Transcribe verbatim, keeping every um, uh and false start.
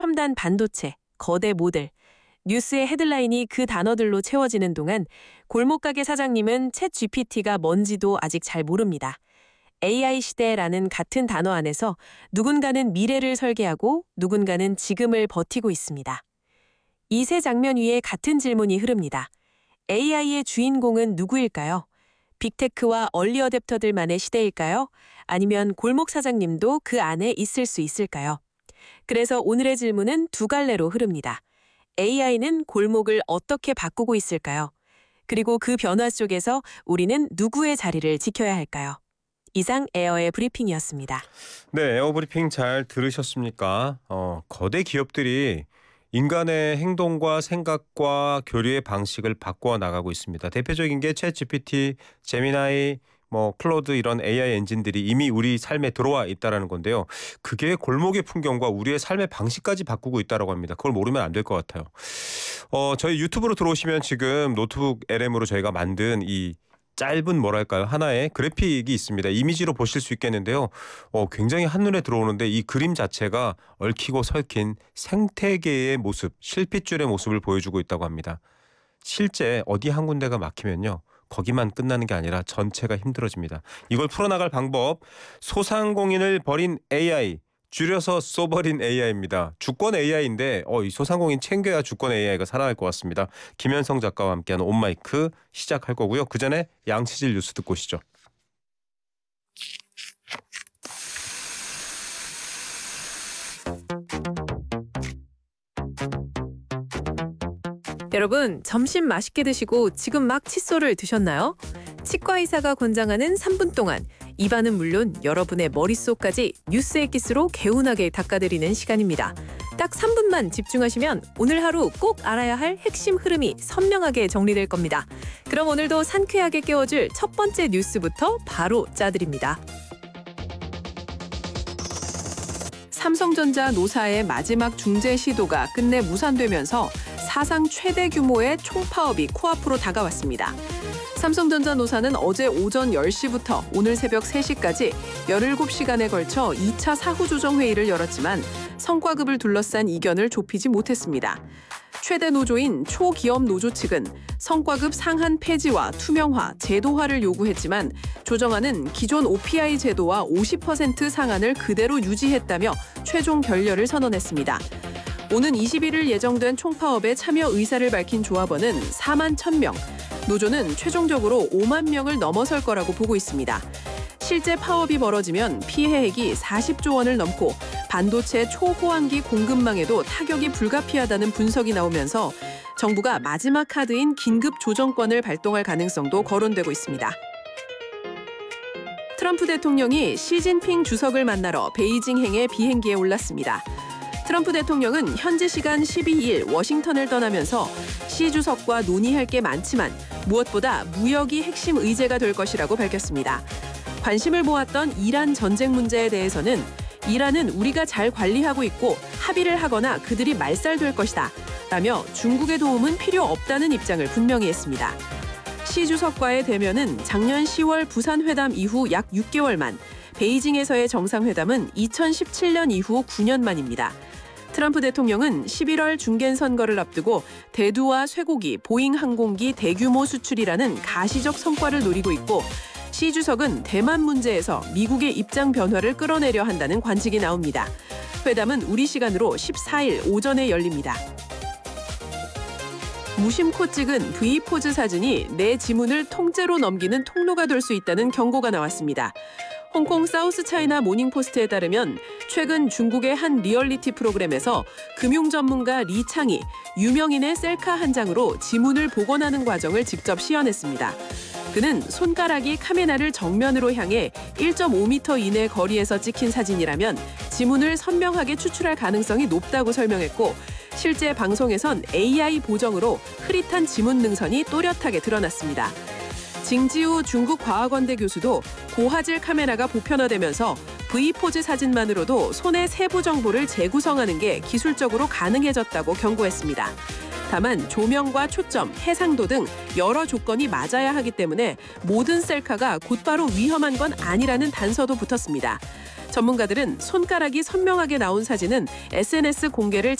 첨단 반도체, 거대 모델, 뉴스의 헤드라인이 그 단어들로 채워지는 동안 골목가게 사장님은 챗 지피티가 뭔지도 아직 잘 모릅니다. 에이아이 시대라는 같은 단어 안에서 누군가는 미래를 설계하고 누군가는 지금을 버티고 있습니다. 이 세 장면 위에 같은 질문이 흐릅니다. 에이아이의 주인공은 누구일까요? 빅테크와 얼리 어댑터들만의 시대일까요? 아니면 골목 사장님도 그 안에 있을 수 있을까요? 그래서 오늘의 질문은 두 갈래로 흐릅니다. 에이아이는 골목을 어떻게 바꾸고 있을까요? 그리고 그 변화 속에서 우리는 누구의 자리를 지켜야 할까요? 이상 에어의 브리핑이었습니다. 네, 에어 브리핑 잘 들으셨습니까? 어, 거대 기업들이 인간의 행동과 생각과 교류의 방식을 바꿔 나가고 있습니다. 대표적인 게 챗 지피티, 제미나이, 뭐 클로드 이런 에이아이 엔진들이 이미 우리 삶에 들어와 있다는 건데요. 그게 골목의 풍경과 우리의 삶의 방식까지 바꾸고 있다고 합니다. 그걸 모르면 안 될 것 같아요. 어, 저희 유튜브로 들어오시면 지금 노트북 엘엠으로 저희가 만든 이 짧은 뭐랄까요 하나의 그래픽이 있습니다. 이미지로 보실 수 있겠는데요. 어, 굉장히 한눈에 들어오는데 이 그림 자체가 얽히고 설킨 생태계의 모습, 실핏줄의 모습을 보여주고 있다고 합니다. 실제 어디 한 군데가 막히면요. 거기만 끝나는 게 아니라 전체가 힘들어집니다. 이걸 풀어나갈 방법, 소상공인을 버린 에이아이, 줄여서 쏘버린 에이아이입니다. 주권 에이아이인데 어, 이 소상공인 챙겨야 주권 에이아이가 살아날 것 같습니다. 김현성 작가와 함께하는 온마이크 시작할 거고요. 그 전에 양치질 뉴스 듣고 오시죠. 여러분, 점심 맛있게 드시고 지금 막 칫솔을 드셨나요? 치과의사가 권장하는 삼 분 동안 입안은 물론 여러분의 머릿속까지 뉴스의 기스로 개운하게 닦아드리는 시간입니다. 딱 삼 분만 집중하시면 오늘 하루 꼭 알아야 할 핵심 흐름이 선명하게 정리될 겁니다. 그럼 오늘도 상쾌하게 깨워줄 첫 번째 뉴스부터 바로 짜드립니다. 삼성전자 노사의 마지막 중재 시도가 끝내 무산되면서 사상 최대 규모의 총파업이 코앞으로 다가왔습니다. 삼성전자 노사는 어제 오전 열 시부터 오늘 새벽 세 시까지 열일곱 시간에 걸쳐 이 차 사후조정회의를 열었지만 성과급을 둘러싼 이견을 좁히지 못했습니다. 최대 노조인 초기업 노조 측은 성과급 상한 폐지와 투명화, 제도화를 요구했지만 조정안은 기존 오피아이 제도와 오십 퍼센트 상한을 그대로 유지했다며 최종 결렬을 선언했습니다. 오는 이십일 일 예정된 총파업에 참여 의사를 밝힌 조합원은 사만 천 명, 노조는 최종적으로 오만 명을 넘어설 거라고 보고 있습니다. 실제 파업이 벌어지면 피해액이 사십조 원을 넘고 반도체 초호환기 공급망에도 타격이 불가피하다는 분석이 나오면서 정부가 마지막 카드인 긴급 조정권을 발동할 가능성도 거론되고 있습니다. 트럼프 대통령이 시진핑 주석을 만나러 베이징행의 비행기에 올랐습니다. 트럼프 대통령은 현지 시간 십이 일 워싱턴을 떠나면서 시 주석과 논의할 게 많지만 무엇보다 무역이 핵심 의제가 될 것이라고 밝혔습니다. 관심을 모았던 이란 전쟁 문제에 대해서는 이란은 우리가 잘 관리하고 있고 합의를 하거나 그들이 말살될 것이다 라며 중국의 도움은 필요 없다는 입장을 분명히 했습니다. 시 주석과의 대면은 작년 시월 부산 회담 이후 약 육 개월 만, 베이징에서의 정상회담은 이천십칠 년 이후 구 년 만입니다. 트럼프 대통령은 십일월 중간 선거를 앞두고 대두와 쇠고기, 보잉 항공기 대규모 수출이라는 가시적 성과를 노리고 있고 시 주석은 대만 문제에서 미국의 입장 변화를 끌어내려 한다는 관측이 나옵니다. 회담은 우리 시간으로 십사 일 오전에 열립니다. 무심코 찍은 V포즈 사진이 내 지문을 통째로 넘기는 통로가 될 수 있다는 경고가 나왔습니다. 홍콩 사우스차이나 모닝포스트에 따르면 최근 중국의 한 리얼리티 프로그램에서 금융 전문가 리창이 유명인의 셀카 한 장으로 지문을 복원하는 과정을 직접 시연했습니다. 그는 손가락이 카메라를 정면으로 향해 일 점 오 미터 이내 거리에서 찍힌 사진이라면 지문을 선명하게 추출할 가능성이 높다고 설명했고 실제 방송에선 에이아이 보정으로 흐릿한 지문 능선이 또렷하게 드러났습니다. 징지우 중국 과학원대 교수도 고화질 카메라가 보편화되면서 V포즈 사진만으로도 손의 세부 정보를 재구성하는 게 기술적으로 가능해졌다고 경고했습니다. 다만 조명과 초점, 해상도 등 여러 조건이 맞아야 하기 때문에 모든 셀카가 곧바로 위험한 건 아니라는 단서도 붙었습니다. 전문가들은 손가락이 선명하게 나온 사진은 에스엔에스 공개를